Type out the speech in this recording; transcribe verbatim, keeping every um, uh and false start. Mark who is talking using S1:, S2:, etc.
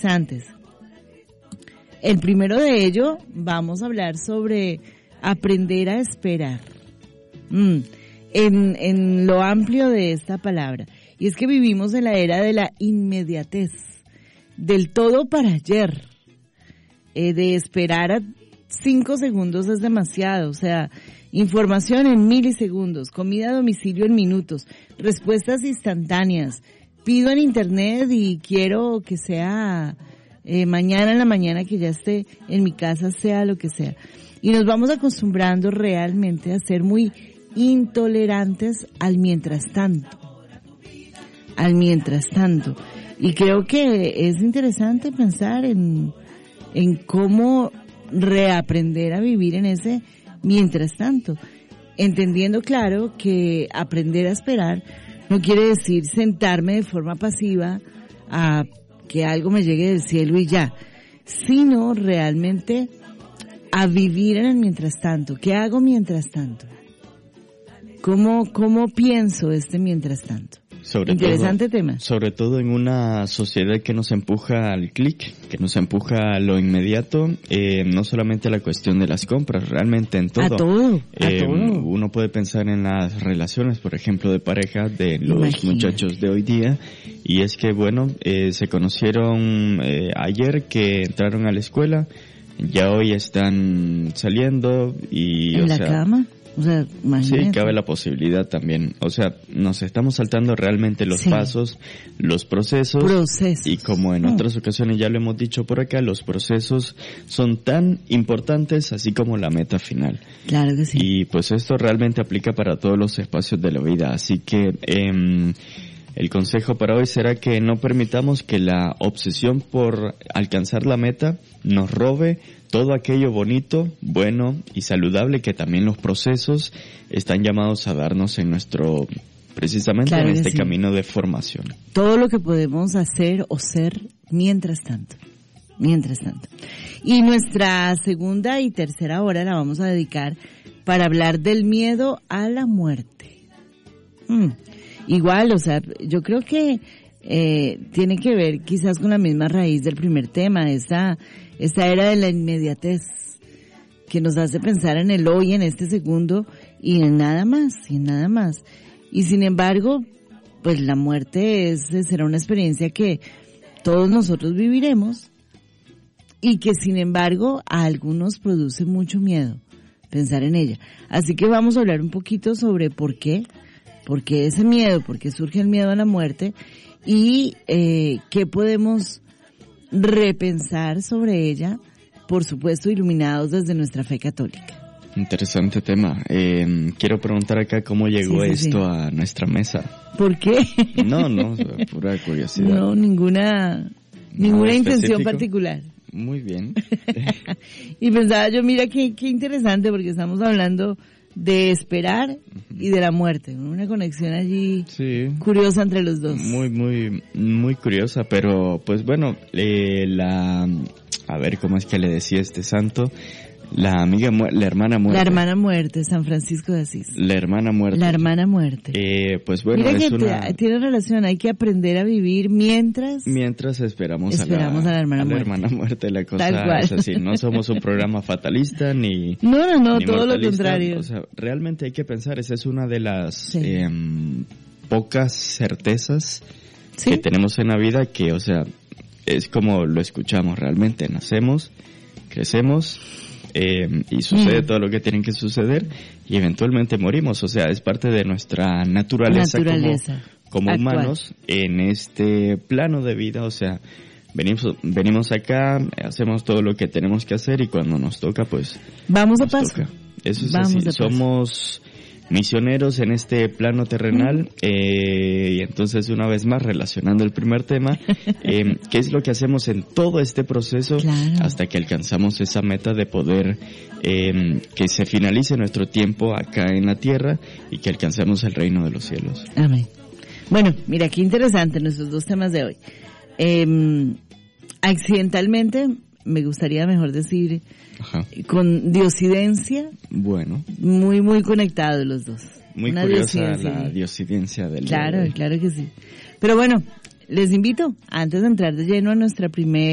S1: interesantes. El primero de ello, vamos a hablar sobre aprender a esperar. Mm, en, en lo amplio de esta palabra. Y es que vivimos en la era de la inmediatez, del todo para ayer. Eh, de esperar a cinco segundos es demasiado, o sea, información en milisegundos, comida a domicilio en minutos, respuestas instantáneas, pido en internet y quiero que sea eh, mañana en la mañana que ya esté en mi casa, sea lo que sea. Y nos vamos acostumbrando realmente a ser muy intolerantes al mientras tanto, al mientras tanto. Y creo que es interesante pensar en, en cómo reaprender a vivir en ese mientras tanto, entendiendo claro que aprender a esperar no quiere decir sentarme de forma pasiva a que algo me llegue del cielo y ya, sino realmente a vivir en el mientras tanto. ¿Qué hago mientras tanto? ¿Cómo, cómo pienso este mientras tanto?
S2: Sobre
S1: Interesante
S2: todo,
S1: tema.
S2: Sobre todo en una sociedad que nos empuja al clic, que nos empuja a lo inmediato, eh, no solamente a la cuestión de las compras, realmente en todo.
S1: A todo, a
S2: eh,
S1: todo.
S2: Uno puede pensar en las relaciones, por ejemplo, de pareja de los
S1: Imagínate.
S2: muchachos de hoy día, y es que, bueno, eh, se conocieron eh, ayer que entraron a la escuela, ya hoy están saliendo y,
S1: ¿En
S2: o
S1: la
S2: sea,
S1: cama? O sea, imagínate.
S2: sí, cabe la posibilidad también. O sea, nos estamos saltando realmente los
S1: Sí.
S2: pasos, los procesos.
S1: Procesos.
S2: Y como en
S1: Mm.
S2: otras ocasiones ya lo hemos dicho por acá, los procesos son tan importantes así como la meta final.
S1: Claro que sí.
S2: Y pues esto realmente aplica para todos los espacios de la vida. Así que eh, el consejo para hoy será que no permitamos que la obsesión por alcanzar la meta nos robe todo aquello bonito, bueno y saludable que también los procesos están llamados a darnos en nuestro, precisamente
S1: Claro
S2: en
S1: que
S2: este
S1: sí.
S2: camino de formación.
S1: Todo lo que podemos hacer o ser mientras tanto. Mientras tanto. Y nuestra segunda y tercera hora la vamos a dedicar para hablar del miedo a la muerte. Mm. Igual, o sea, yo creo que eh, tiene que ver quizás con la misma raíz del primer tema, esta, esta era de la inmediatez que nos hace pensar en el hoy, en este segundo y en nada más, y en nada más. Y sin embargo, pues la muerte es, será una experiencia que todos nosotros viviremos y que sin embargo a algunos produce mucho miedo pensar en ella. Así que vamos a hablar un poquito sobre por qué, por qué ese miedo, por qué surge el miedo a la muerte y eh, qué podemos repensar sobre ella, por supuesto iluminados desde nuestra fe católica.
S2: Interesante tema. Eh, quiero preguntar acá cómo llegó
S1: Sí, sí,
S2: esto
S1: sí.
S2: a nuestra mesa.
S1: ¿Por qué?
S2: No, no, pura curiosidad.
S1: No, ninguna, ninguna
S2: Nada
S1: intención
S2: específico.
S1: particular.
S2: Muy bien.
S1: Y pensaba yo, mira qué, qué interesante, porque estamos hablando de esperar y de la muerte, una conexión allí
S2: Sí.
S1: curiosa entre los dos.
S2: Muy, muy, muy curiosa, pero pues bueno, eh, la, a ver cómo es que le decía este santo, la amiga, mu- la hermana muerte.
S1: La hermana muerte, San Francisco de Asís.
S2: La hermana muerte.
S1: La hermana muerte.
S2: Eh, pues bueno,
S1: Mira
S2: es
S1: que
S2: una...
S1: te- tiene relación, hay que aprender a vivir mientras...
S2: Mientras esperamos,
S1: Esperamos
S2: a, la,
S1: a la hermana muerte.
S2: hermana muerte, la cosa
S1: Tal cual.
S2: es así. No somos un programa fatalista ni...
S1: No, no, no,
S2: ni
S1: todo lo
S2: mortalista.
S1: contrario.
S2: O sea, realmente hay que pensar, esa es una de las
S1: Sí.
S2: eh, pocas certezas
S1: ¿Sí?
S2: que tenemos en la vida que, o sea, es como lo escuchamos realmente. Nacemos, crecemos eh, y sucede
S1: Mm.
S2: todo lo que tiene que suceder y eventualmente morimos. O sea, es parte de nuestra naturaleza,
S1: Naturaleza
S2: como, como
S1: actual.
S2: humanos en este plano de vida. O sea, venimos, venimos acá, hacemos todo lo que tenemos que hacer y cuando nos toca, pues
S1: Vamos a
S2: nos
S1: paso.
S2: toca. Eso es
S1: Vamos
S2: así.
S1: de paso.
S2: Somos misioneros en este plano terrenal, eh, y entonces una vez más relacionando el primer tema, eh, ¿qué es lo que hacemos en todo este proceso
S1: Claro.
S2: hasta que alcanzamos esa meta de poder eh, que se finalice nuestro tiempo acá en la tierra y que alcancemos el reino de los cielos?
S1: Amén. Bueno, mira, qué interesante nuestros dos temas de hoy. Eh, accidentalmente, me gustaría mejor decir,
S2: Ajá.
S1: con diosidencia,
S2: Bueno,
S1: muy, muy conectados los dos.
S2: muy
S1: Una
S2: curiosa
S1: diosidencia
S2: la
S1: allí.
S2: diosidencia del día de
S1: Claro,
S2: hoy.
S1: claro que sí. Pero bueno, les invito, antes de entrar de lleno a nuestra primera